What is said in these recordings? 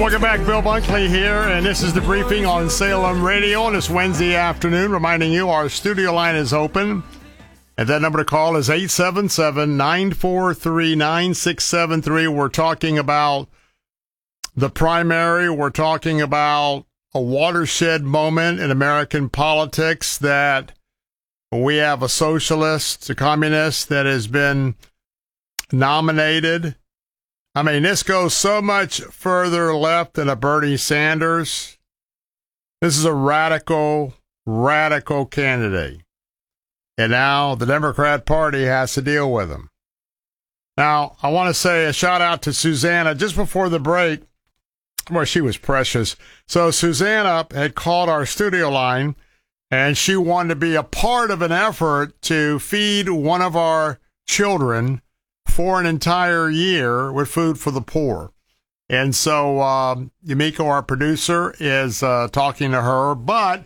Welcome back. Bill Bunkley here, and this is the briefing on Salem Radio on this Wednesday afternoon, reminding you our studio line is open, and that number to call is 877-943-9673. We're talking about the primary. We're talking about a watershed moment in American politics, that we have a socialist, a communist that has been nominated. I mean, this goes so much further left than a Bernie Sanders. This is a radical candidate. And now the Democrat Party has to deal with him. Now, I want to say a shout out to Susanna just before the break. Well, she was precious. So Susanna had called our studio line, and she wanted to be a part of an effort to feed one of our children for an entire year with food for the poor. And so Yumiko, our producer, is talking to her. But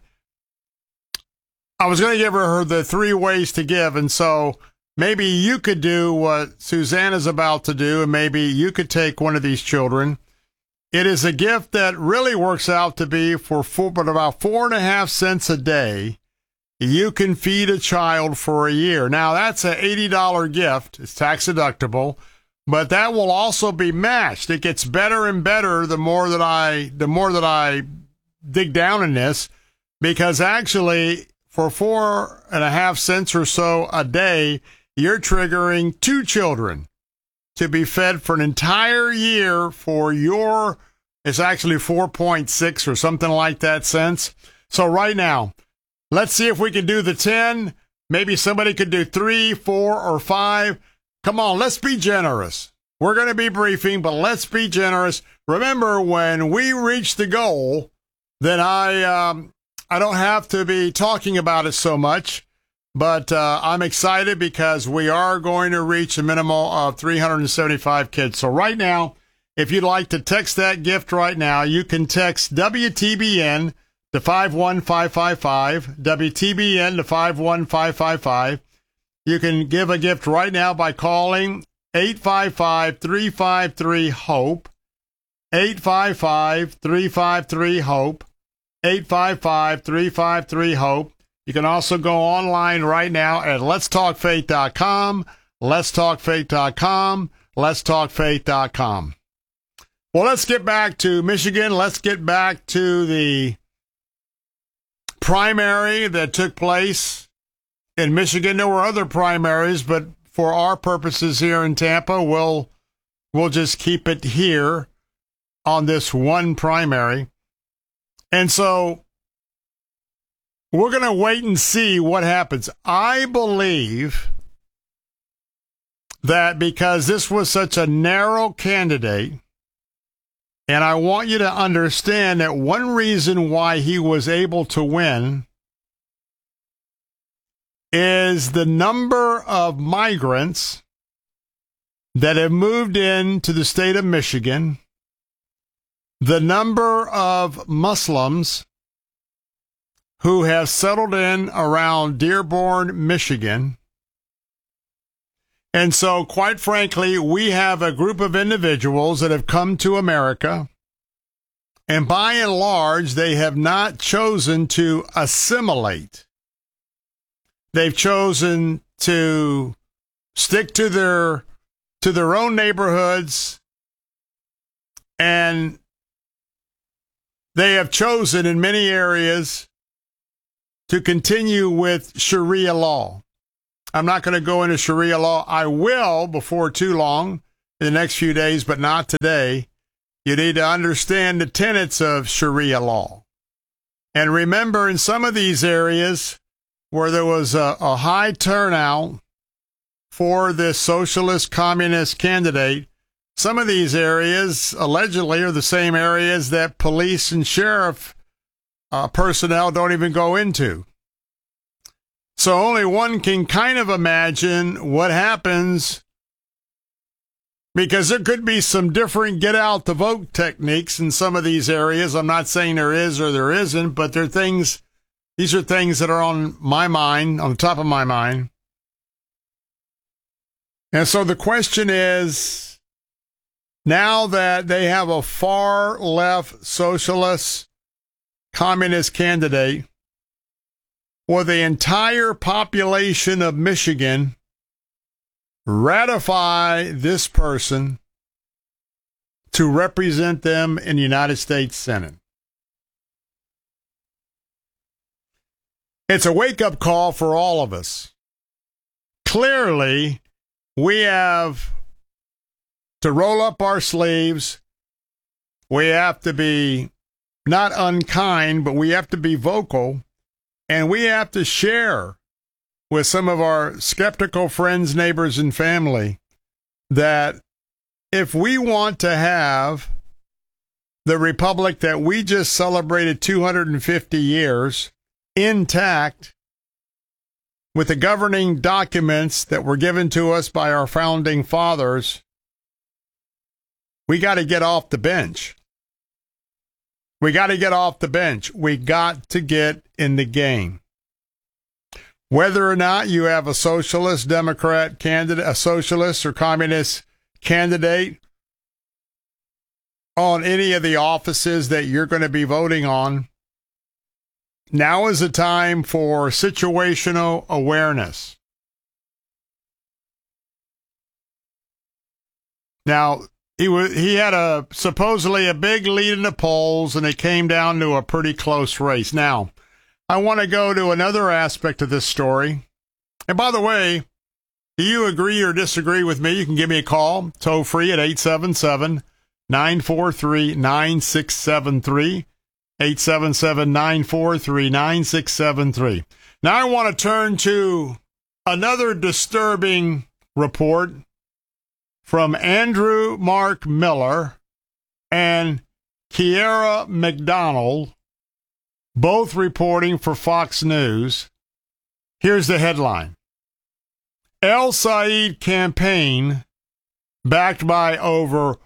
I was going to give her the 3 ways to give. And so maybe you could do what Susanna's about to do, and maybe you could take one of these children. It is a gift that really works out to be for about 4.5 cents a day. You can feed a child for a year. Now, that's an $80 gift. It's tax deductible, but that will also be matched. It gets better and better the more that I dig down in this, because actually for 4.5 cents or so a day, you're triggering 2 children to be fed for an entire year for it's actually 4.6 or something like that cents. So right now, let's see if we can do the 10. Maybe somebody could do 3, 4, or 5. Come on, let's be generous. We're going to be briefing, but let's be generous. Remember, when we reach the goal, then I don't have to be talking about it so much. But I'm excited because we are going to reach a minimum of 375 kids. So right now, if you'd like to text that gift right now, you can text WTBN to 51555, WTBN to 51555. You can give a gift right now by calling 855-353-HOPE, 855-353-HOPE, 855-353-HOPE. You can also go online right now at letstalkfaith.com, letstalkfaith.com, letstalkfaith.com. Well, let's get back to Michigan. Let's get back to the primary that took place in Michigan. There were other primaries, but for our purposes here in Tampa, we'll just keep it here on this one primary. And so we're going to wait and see what happens. I believe that because this was such a narrow candidate, and I want you to understand that one reason why he was able to win is the number of migrants that have moved into the state of Michigan, the number of Muslims who have settled in around Dearborn, Michigan. And so, quite frankly, we have a group of individuals that have come to America, and by and large, they have not chosen to assimilate. They've chosen to stick to their own neighborhoods, and they have chosen in many areas to continue with Sharia law. I'm not going to go into Sharia law. I will before too long in the next few days, but not today. You need to understand the tenets of Sharia law. And remember, in some of these areas where there was a high turnout for this socialist communist candidate, some of these areas allegedly are the same areas that police and sheriff personnel don't even go into. So only one can kind of imagine what happens, because there could be some different get-out-the-vote techniques in some of these areas. I'm not saying there is or there isn't, but these are things that are on my mind, on the top of my mind. And so the question is, now that they have a far left socialist communist candidate, will the entire population of Michigan ratify this person to represent them in the United States Senate? It's a wake-up call for all of us. Clearly, we have to roll up our sleeves. We have to be not unkind, but we have to be vocal, and we have to share with some of our skeptical friends, neighbors, and family that if we want to have the republic that we just celebrated 250 years intact, with the governing documents that were given to us by our founding fathers, we got to get off the bench. We got to get off the bench. We got to get in the game. Whether or not you have a socialist Democrat candidate, a socialist or communist candidate on any of the offices that you're going to be voting on, now is the time for situational awareness. Now, he had supposedly a big lead in the polls, and it came down to a pretty close race. Now, I want to go to another aspect of this story. And by the way, do you agree or disagree with me? You can give me a call, toll free at 877-943-9673. 877-943-9673. Now I want to turn to another disturbing report from Andrew Mark Miller and Kiera McDonald, both reporting for Fox News. Here's the headline. El Said campaign backed by over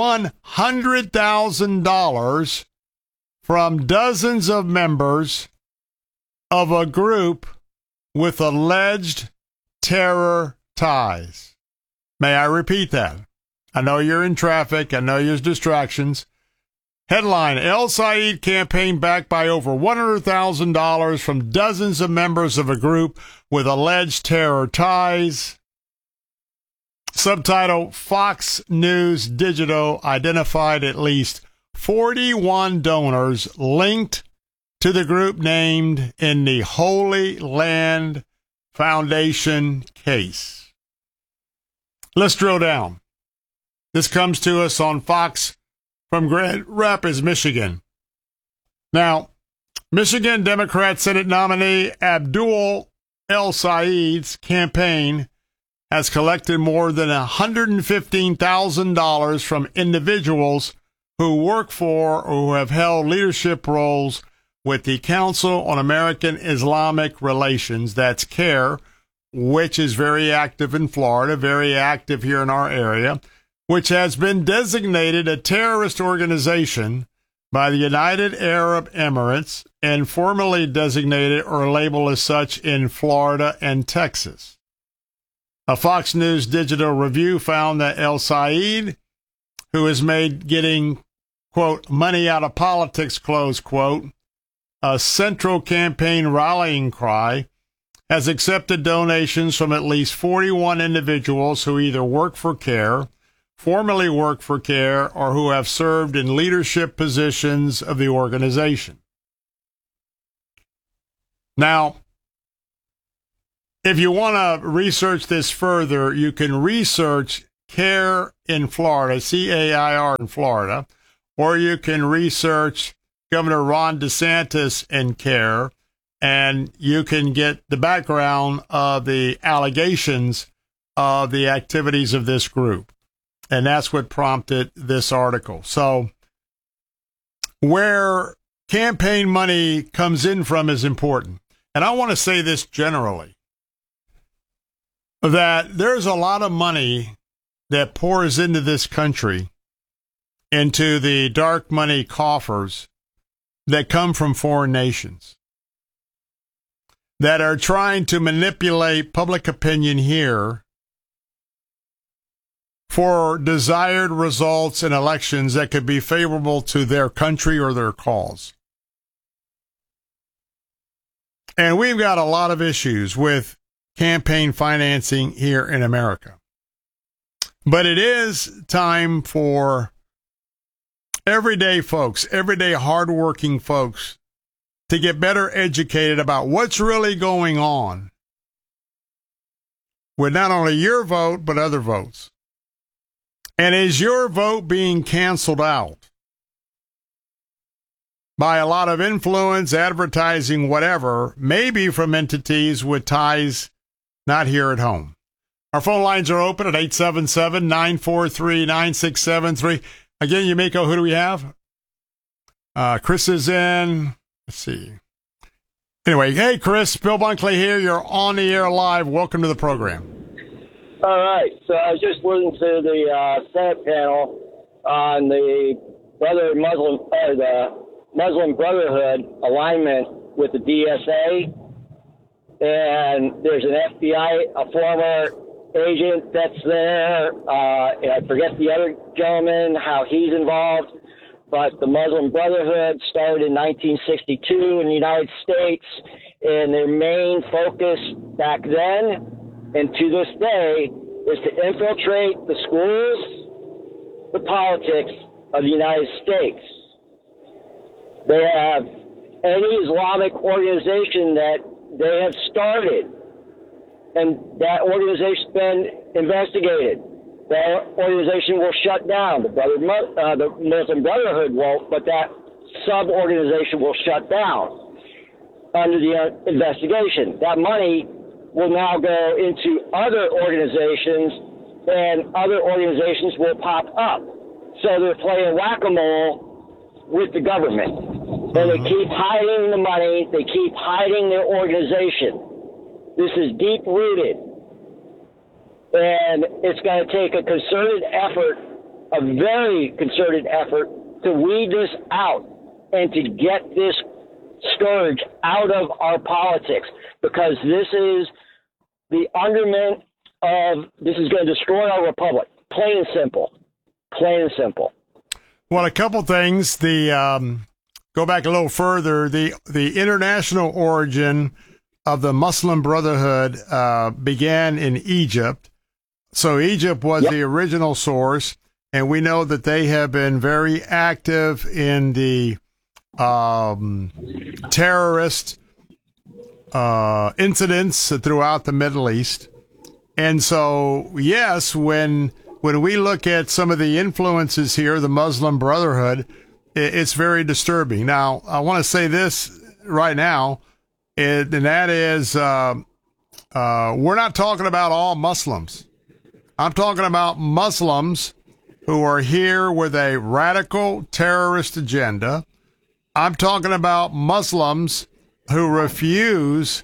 $100,000 from dozens of members of a group with alleged terror ties. May I repeat that? I know you're in traffic. I know there's distractions. Headline, El Said campaign backed by over $100,000 from dozens of members of a group with alleged terror ties. Subtitle, Fox News Digital identified at least 41 donors linked to the group named in the Holy Land Foundation case. Let's drill down. This comes to us on Fox from Grand Rapids, Michigan. Now, Michigan Democrat Senate nominee Abdul El Said's campaign has collected more than $115,000 from individuals who work for or who have held leadership roles with the Council on American Islamic Relations, that's CAIR, which is very active in Florida, very active here in our area, which has been designated a terrorist organization by the United Arab Emirates and formally designated or labeled as such in Florida and Texas. A Fox News digital review found that El Said, who is made getting, quote, money out of politics, close quote, a central campaign rallying cry, has accepted donations from at least 41 individuals who either work for CAIR, formerly work for CAIR, or who have served in leadership positions of the organization. Now, if you want to research this further, you can research CAIR in Florida, C-A-I-R in Florida, or you can research Governor Ron DeSantis and CAIR, and you can get the background of the allegations of the activities of this group. And that's what prompted this article. So where campaign money comes in from is important. And I want to say this generally, that there's a lot of money that pours into this country, into the dark money coffers that come from foreign nations, that are trying to manipulate public opinion here for desired results in elections that could be favorable to their country or their cause. And we've got a lot of issues with campaign financing here in America. But it is time for everyday folks, everyday hardworking folks, to get better educated about what's really going on with not only your vote, but other votes. And is your vote being canceled out by a lot of influence, advertising, whatever, maybe from entities with ties not here at home? Our phone lines are open at 877-943-9673. Again, Yumiko, who do we have? Chris is in. Let's see. Anyway, hey, Chris, Bill Bunkley here. You're on the air live. Welcome to the program. All right. So I was just listening to the Senate panel on the Muslim Brotherhood alignment with the DSA. And there's an FBI, a former agent that's there. And I forget the other gentleman, how he's involved. But the Muslim Brotherhood started in 1962 in the United States, and their main focus back then and to this day is to infiltrate the schools, the politics of the United States. They have any Islamic organization that they have started, and that organization's been investigated. That organization will shut down. The Muslim Brotherhood won't, but that sub-organization will shut down under the investigation. That money will now go into other organizations, and other organizations will pop up. So they're playing whack-a-mole with the government. And they keep hiding the money. They keep hiding their organization. This is deep-rooted. And it's going to take a concerted effort, a very concerted effort, to weed this out and to get this scourge out of our politics, because this is the underment of, this is going to destroy our republic. Plain and simple. Plain and simple. Well, a couple things. Go back a little further. The international origin of the Muslim Brotherhood began in Egypt. So Egypt was the original source, and we know that they have been very active in the terrorist incidents throughout the Middle East. And so, yes, when we look at some of the influences here, the Muslim Brotherhood, it's very disturbing. Now, I want to say this right now, and that is we're not talking about all Muslims. I'm talking about Muslims who are here with a radical terrorist agenda. I'm talking about Muslims who refuse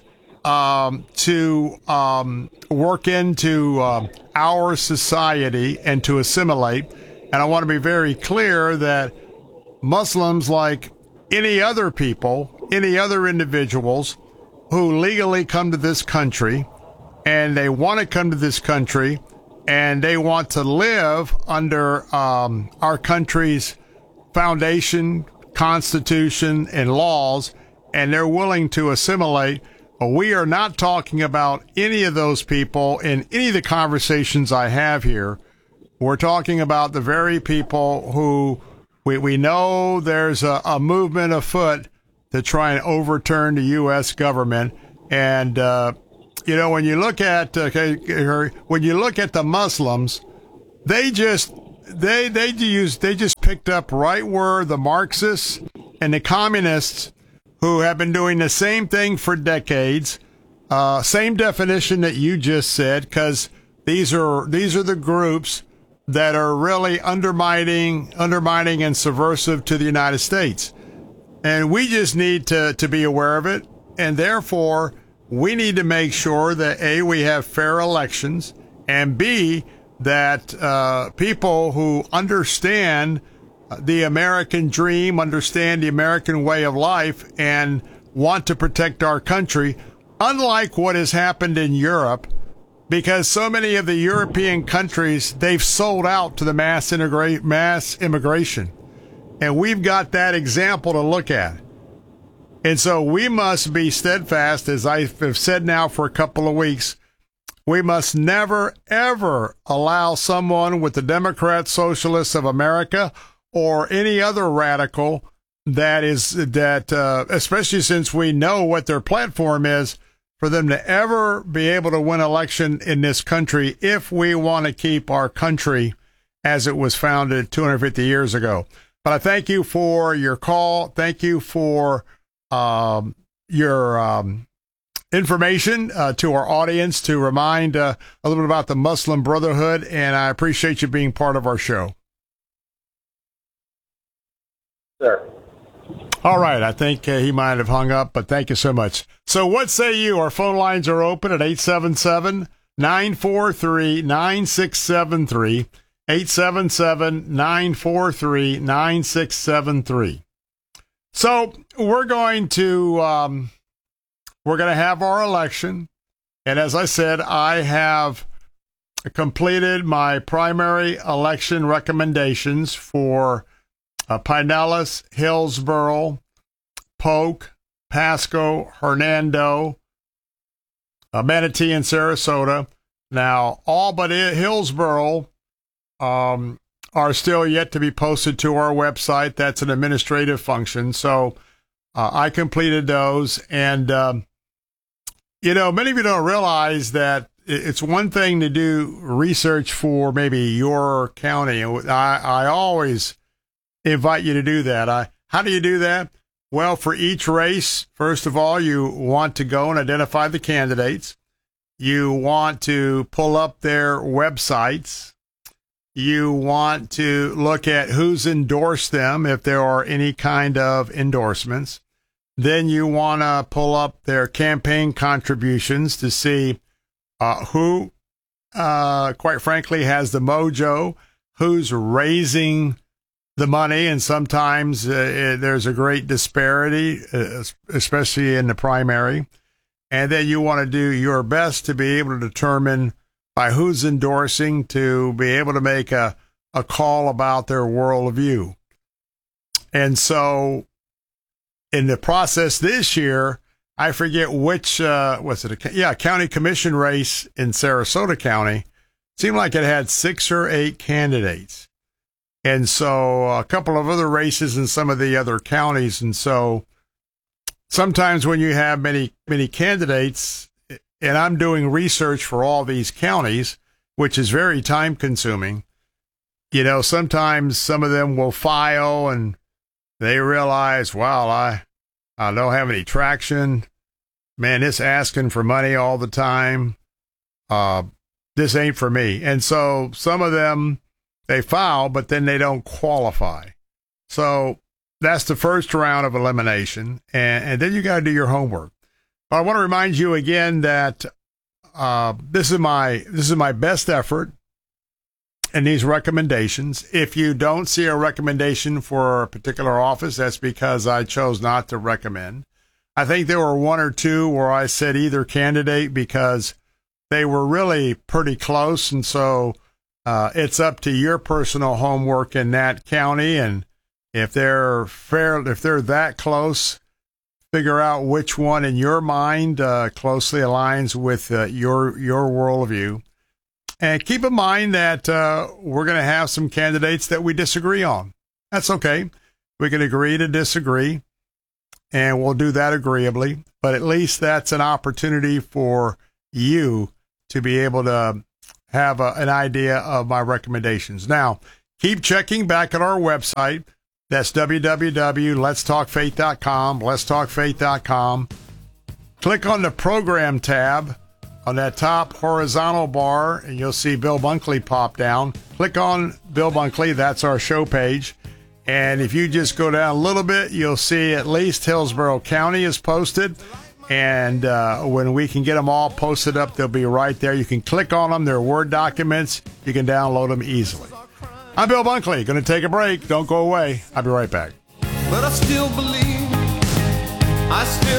to work into our society and to assimilate. And I want to be very clear that Muslims, like any other people, any other individuals who legally come to this country, and they want to come to this country, and they want to live under our country's foundation, constitution, and laws, and they're willing to assimilate. But we are not talking about any of those people in any of the conversations I have here. We're talking about the very people who we know there's a movement afoot to try and overturn the U.S. government. And you know, when you look at the Muslims, they just picked up right where the Marxists and the communists, who have been doing the same thing for decades, same definition that you just said, because these are the groups that are really undermining and subversive to the United States. And we just need to be aware of it, and therefore we need to make sure that A, we have fair elections, and B, that people who understand the American dream, understand the American way of life, and want to protect our country, unlike what has happened in Europe, because so many of the European countries, they've sold out to the mass immigration. And we've got that example to look at. And so we must be steadfast, as I have said now for a couple of weeks. We must never, ever allow someone with the Democrat Socialists of America or any other radical especially since we know what their platform is, for them to ever be able to win election in this country if we want to keep our country as it was founded 250 years ago. But I thank you for your call. Thank you for your information to our audience to remind a little bit about the Muslim Brotherhood, and I appreciate you being part of our show. Sure. All right. I think he might have hung up, but thank you so much. So what say you? Our phone lines are open at 877-943-9673, 877-943-9673. So we're going to have our election. And as I said, I have completed my primary election recommendations for Pinellas, Hillsborough, Polk, Pasco, Hernando, Manatee, and Sarasota. Now, all but Hillsborough are still yet to be posted to our website. That's an administrative function. So I completed those. And, many of you don't realize that it's one thing to do research for maybe your county. I always invite you to do that. How do you do that? Well, for each race, first of all, you want to go and identify the candidates. You want to pull up their websites. You want to look at who's endorsed them, if there are any kind of endorsements. Then you want to pull up their campaign contributions to see who, quite frankly, has the mojo, who's raising the money, and sometimes there's a great disparity, especially in the primary. And then you want to do your best to be able to determine by who's endorsing, to be able to make a call about their worldview. And so in the process this year, I forget which, county commission race in Sarasota County. Seemed like it had 6 or 8 candidates. And so a couple of other races in some of the other counties. And so sometimes when you have many candidates, and I'm doing research for all these counties, which is very time consuming, sometimes some of them will file and they realize, wow, I don't have any traction. Man, it's asking for money all the time. This ain't for me. And so some of them, they file, but then they don't qualify. So that's the first round of elimination. And then you got to do your homework. But I want to remind you again that this is my best effort in these recommendations. If you don't see a recommendation for a particular office, that's because I chose not to recommend. I think there were 1 or 2 where I said either candidate because they were really pretty close. And so it's up to your personal homework in that county, and if they're that close, figure out which one in your mind closely aligns with your worldview. And keep in mind that we're going to have some candidates that we disagree on. That's okay. We can agree to disagree, and we'll do that agreeably. But at least that's an opportunity for you to be able to have an idea of my recommendations. Now, keep checking back at our website. That's www.letstalkfaith.com, letstalkfaith.com. Click on the program tab on that top horizontal bar, and you'll see Bill Bunkley pop down. Click on Bill Bunkley. That's our show page. And if you just go down a little bit, you'll see at least Hillsborough County is posted. And when we can get them all posted up, they'll be right there. You can click on them. They're Word documents. You can download them easily. I'm Bill Bunkley. Going to take a break. Don't go away. I'll be right back. But I still believe.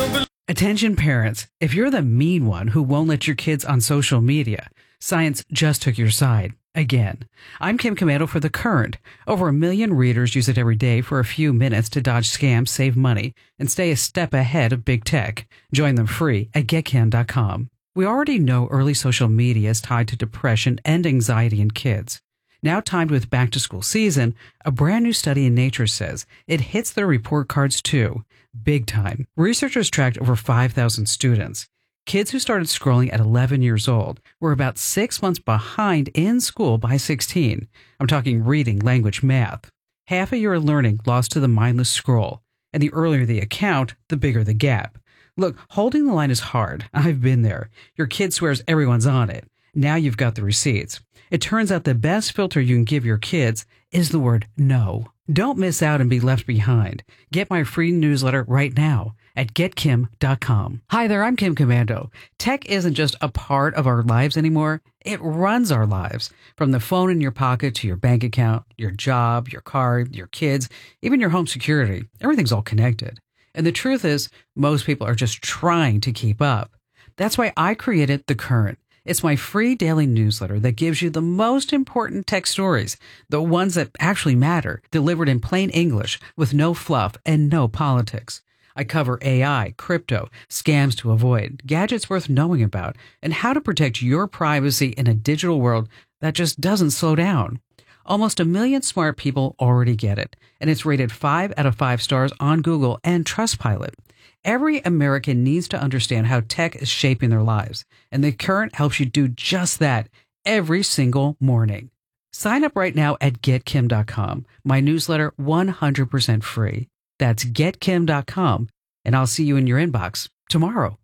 Attention parents, if you're the mean one who won't let your kids on social media, science just took your side. Again, I'm Kim Komando for The Current. Over 1 million readers use it every day for a few minutes to dodge scams, save money, and stay a step ahead of big tech. Join them free at getkim.com. We already know early social media is tied to depression and anxiety in kids. Now timed with back-to-school season, a brand new study in Nature says it hits their report cards too. Big time. Researchers tracked over 5,000 students. Kids who started scrolling at 11 years old were about 6 months behind in school by 16. I'm talking reading, language, math. Half a year of learning lost to the mindless scroll. And the earlier the account, the bigger the gap. Look, holding the line is hard. I've been there. Your kid swears everyone's on it. Now you've got the receipts. It turns out the best filter you can give your kids is the word no. Don't miss out and be left behind. Get my free newsletter right now at getkim.com. Hi there, I'm Kim Komando. Tech isn't just a part of our lives anymore. It runs our lives. From the phone in your pocket to your bank account, your job, your car, your kids, even your home security. Everything's all connected. And the truth is, most people are just trying to keep up. That's why I created The Current. It's my free daily newsletter that gives you the most important tech stories, the ones that actually matter, delivered in plain English with no fluff and no politics. I cover AI, crypto, scams to avoid, gadgets worth knowing about, and how to protect your privacy in a digital world that just doesn't slow down. Almost 1 million smart people already get it, and it's rated 5 out of 5 stars on Google and Trustpilot. Every American needs to understand how tech is shaping their lives, and The Current helps you do just that every single morning. Sign up right now at getkim.com. My newsletter 100% free. That's getkim.com, and I'll see you in your inbox tomorrow.